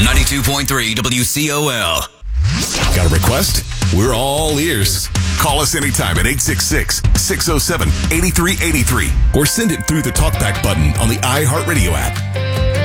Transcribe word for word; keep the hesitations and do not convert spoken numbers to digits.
ninety-two point three W C O L. Got a request? We're all ears. Call us anytime at eight six six, six oh seven, eight three eight three or send it through the talkback button on the iHeartRadio app.